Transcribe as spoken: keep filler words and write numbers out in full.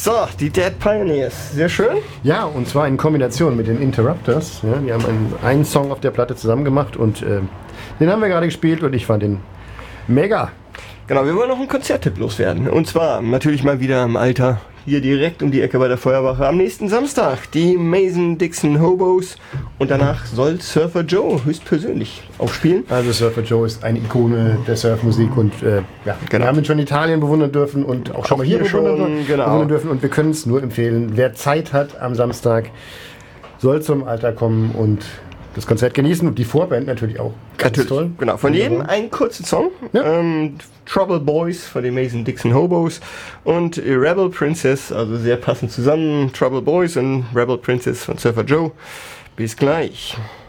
So, die Dead Pioneers. Sehr schön. Ja, und zwar in Kombination mit den Interrupters. Ja, die haben einen, einen Song auf der Platte zusammen gemacht und äh, den haben wir gerade gespielt und ich fand den mega. Genau, wir wollen noch einen Konzerttipp loswerden. Und zwar natürlich mal wieder im Alter. Hier direkt um die Ecke bei der Feuerwache am nächsten Samstag. Die Mason-Dixon Hobos. Und danach soll Surfer Joe höchstpersönlich aufspielen. Also Surfer Joe ist eine Ikone der Surfmusik und äh, ja, genau. wir haben ihn schon in Italien bewundern dürfen und auch schon Auch mal hier, hier bewundern, schon, genau. bewundern dürfen. Und wir können es nur empfehlen, wer Zeit hat am Samstag, soll zum Alter kommen und das Konzert genießen und die Vorband natürlich auch. Ganz Natürlich, toll. genau. Von jedem ein kurzer Song. Ja. Ähm, Trouble Boys von den Mason-Dixon Hobos und Rebel Princess, also sehr passend zusammen. Trouble Boys und Rebel Princess von Surfer Joe. Bis gleich.